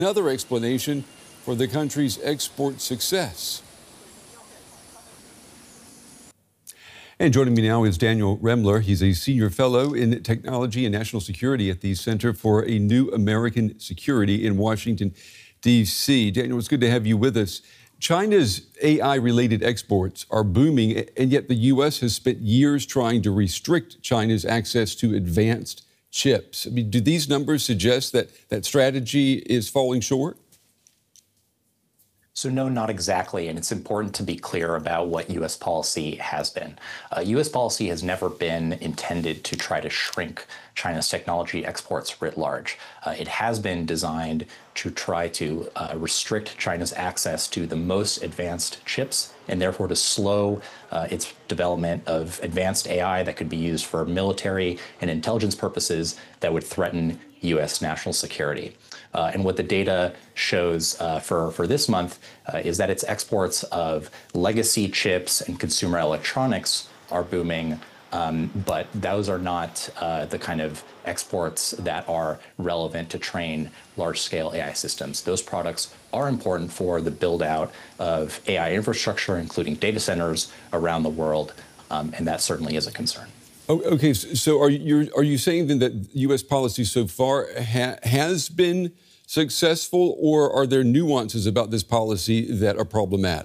Another explanation for the country's export success. And joining me now is Daniel Remler. He's a senior fellow in technology and national security at the Center for a New American Security in Washington, D.C. Daniel, it's good to have you with us. China's AI-related exports are booming, and yet the U.S. has spent years trying to restrict China's access to advanced chips. I mean, do these numbers suggest that that strategy is falling short? So no, not exactly. And it's important to be clear about what U.S. policy has been. U.S. policy has never been intended to try to shrink China's technology exports writ large. It has been designed to try to restrict China's access to the most advanced chips and therefore to slow its development of advanced AI that could be used for military and intelligence purposes that would threaten U.S. national security. And what the data shows for this month is that its exports of legacy chips and consumer electronics are booming, but those are not the kind of exports that are relevant to train large-scale AI systems. Those products are important for the build-out of AI infrastructure, including data centers around the world, and that certainly is a concern. Okay, so are you saying then that U.S. policy so far has been successful, or are there nuances about this policy that are problematic?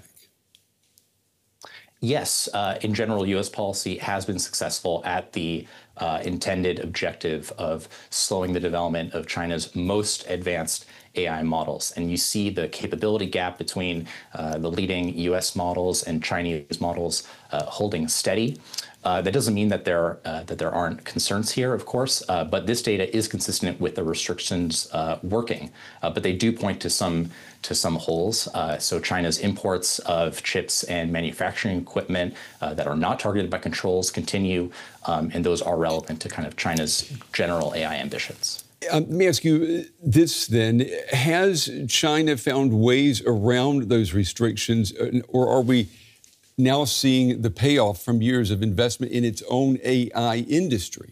Yes, in general, U.S. policy has been successful at the intended objective of slowing the development of China's most advanced AI models. And you see the capability gap between the leading U.S. models and Chinese models holding steady. That doesn't mean that there aren't concerns here, of course, but this data is consistent with the restrictions working. But they do point to some holes. So China's imports of chips and manufacturing equipment that are not targeted by controls continue, and those are relevant to kind of China's general AI ambitions. Let me ask you this then. Has China found ways around those restrictions, or are we now seeing the payoff from years of investment in its own AI industry?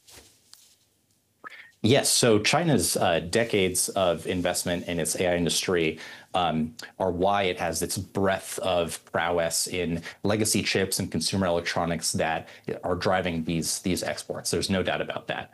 Yes, so China's decades of investment in its AI industry are why it has its breadth of prowess in legacy chips and consumer electronics that are driving these exports. There's no doubt about that.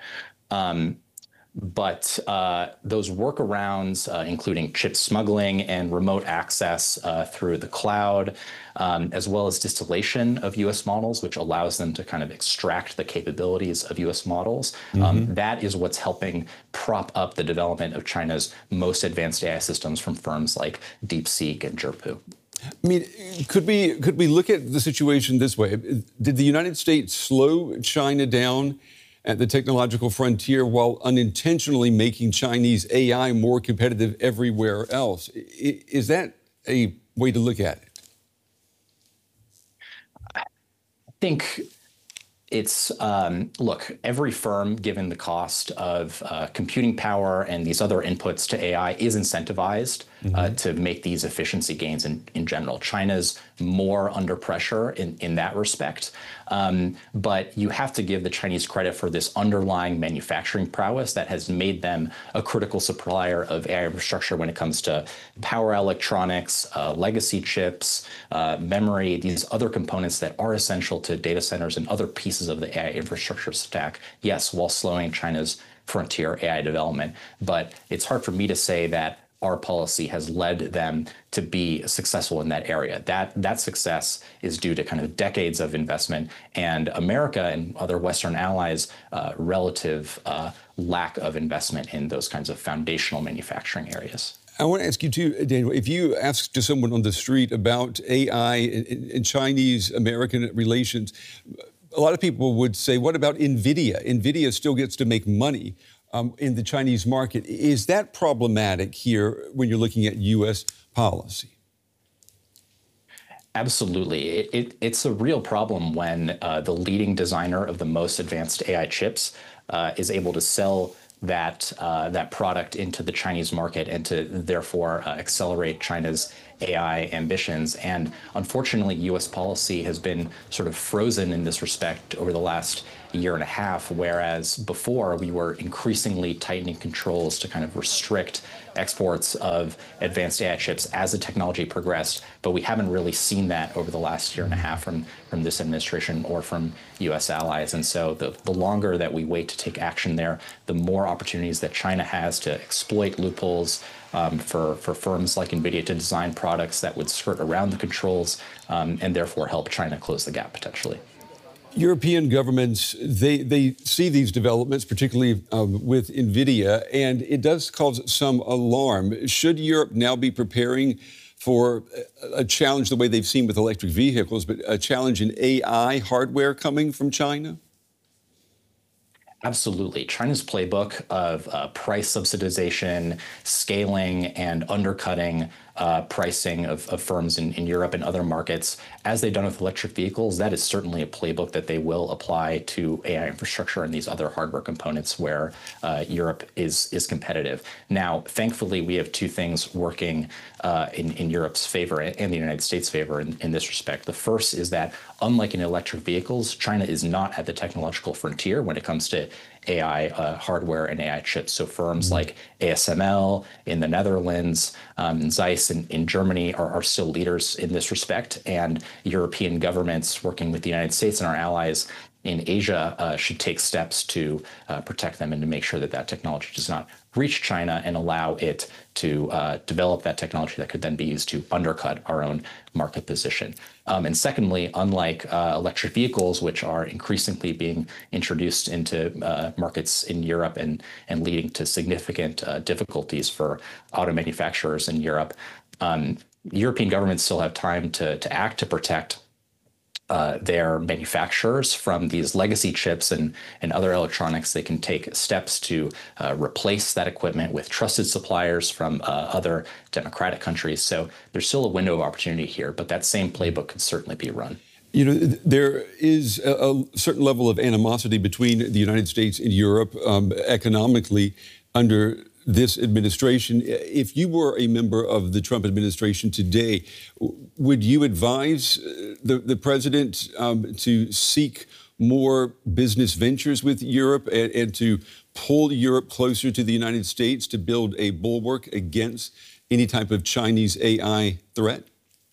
But those workarounds, including chip smuggling and remote access through the cloud, as well as distillation of U.S. models, which allows them to kind of extract the capabilities of U.S. models, that is what's helping prop up the development of China's most advanced AI systems from firms like DeepSeek and Zhipu. I mean, could we look at the situation this way? Did the United States slow China down at the technological frontier while unintentionally making Chinese AI more competitive everywhere else? Is that a way to look at it? I think it's, look, every firm, given the cost of computing power and these other inputs to AI, is incentivized to make these efficiency gains in general. China's more under pressure in that respect. But you have to give the Chinese credit for this underlying manufacturing prowess that has made them a critical supplier of AI infrastructure when it comes to power electronics, legacy chips, memory, these other components that are essential to data centers and other pieces of the AI infrastructure stack, yes, while slowing China's frontier AI development. But it's hard for me to say that our policy has led them to be successful in that area. That success is due to kind of decades of investment and America and other Western allies' relative lack of investment in those kinds of foundational manufacturing areas. I want to ask you too, Daniel, if you ask to someone on the street about AI and Chinese-American relations, a lot of people would say, what about NVIDIA? NVIDIA still gets to make money in the Chinese market. Is that problematic here when you're looking at U.S. policy? Absolutely. It's a real problem when the leading designer of the most advanced AI chips is able to sell that product into the Chinese market and to therefore accelerate China's AI ambitions. And unfortunately, U.S. policy has been sort of frozen in this respect over the last year and a half, whereas before we were increasingly tightening controls to kind of restrict exports of advanced AI chips as the technology progressed, but we haven't really seen that over the last year and a half from this administration or from U.S. allies. And so the longer that we wait to take action there, the more opportunities that China has to exploit loopholes for firms like NVIDIA to design products that would skirt around the controls and therefore help China close the gap potentially. European governments, they see these developments, particularly with NVIDIA, and it does cause some alarm. Should Europe now be preparing for a challenge the way they've seen with electric vehicles, but a challenge in AI hardware coming from China? Absolutely. China's playbook of price subsidization, scaling, and undercutting pricing of firms in Europe and other markets, as they've done with electric vehicles, that is certainly a playbook that they will apply to AI infrastructure and these other hardware components where Europe is competitive. Now, thankfully, we have two things working in Europe's favor and the United States' favor in this respect. The first is that, unlike in electric vehicles, China is not at the technological frontier when it comes to AI hardware and AI chips. So firms like ASML in the Netherlands, Zeiss in Germany are still leaders in this respect. And European governments working with the United States and our allies in Asia should take steps to protect them and to make sure that that technology does not reach China and allow it to develop that technology that could then be used to undercut our own market position. And secondly, unlike electric vehicles, which are increasingly being introduced into markets in Europe and leading to significant difficulties for auto manufacturers in Europe, European governments still have time to act to protect their manufacturers from these legacy chips and other electronics. They can take steps to replace that equipment with trusted suppliers from other democratic countries. So there's still a window of opportunity here, but that same playbook could certainly be run. You know, there is a certain level of animosity between the United States and Europe economically under this administration. If you were a member of the Trump administration today, would you advise the president to seek more business ventures with Europe and to pull Europe closer to the United States to build a bulwark against any type of Chinese AI threat?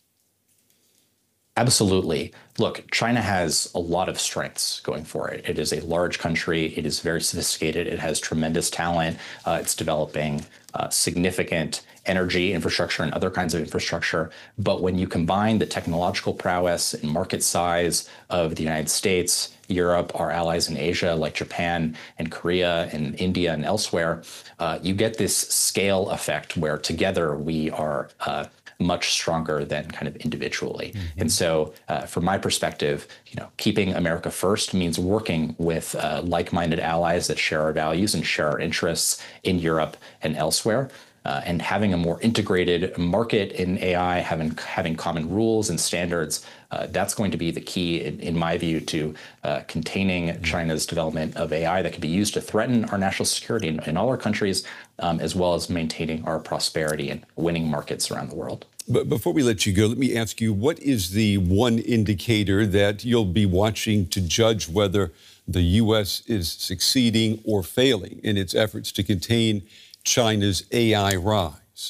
Absolutely. Look, China has a lot of strengths going for it. It is a large country. It is very sophisticated. It has tremendous talent. It's developing significant energy infrastructure and other kinds of infrastructure. But when you combine the technological prowess and market size of the United States, Europe, our allies in Asia like Japan and Korea and India and elsewhere, you get this scale effect where together we are much stronger than kind of individually. Mm-hmm. And so from my perspective, keeping America first means working with like-minded allies that share our values and share our interests in Europe and elsewhere. And having a more integrated market in AI, having common rules and standards, that's going to be the key, in my view, to containing China's development of AI that can be used to threaten our national security in all our countries, as well as maintaining our prosperity and winning markets around the world. But before we let you go, let me ask you, what is the one indicator that you'll be watching to judge whether the U.S. is succeeding or failing in its efforts to contain China's AI rise?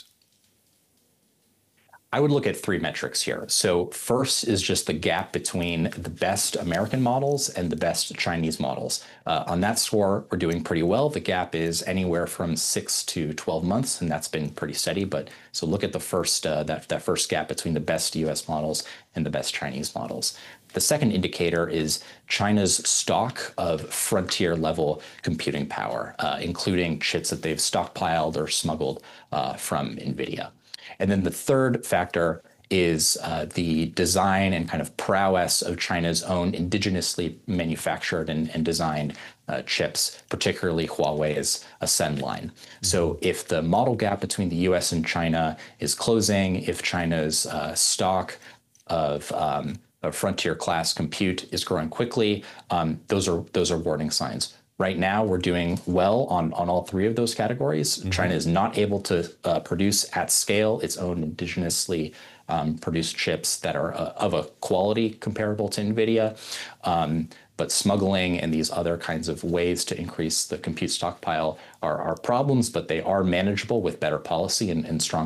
I would look at three metrics here. So first is just the gap between the best American models and the best Chinese models. On that score, we're doing pretty well. The gap is anywhere from 6 to 12 months, and that's been pretty steady. But so look at the first that first gap between the best U.S. models and the best Chinese models. The second indicator is China's stock of frontier-level computing power, including chips that they've stockpiled or smuggled from NVIDIA. And then the third factor is the design and kind of prowess of China's own indigenously manufactured and designed chips, particularly Huawei's Ascend line. So if the model gap between the US and China is closing, if China's stock of frontier class compute is growing quickly, those are warning signs. Right now, we're doing well on all three of those categories. Mm-hmm. China is not able to produce at scale its own indigenously produced chips that are of a quality comparable to NVIDIA. But smuggling and these other kinds of ways to increase the compute stockpile are problems, but they are manageable with better policy and strong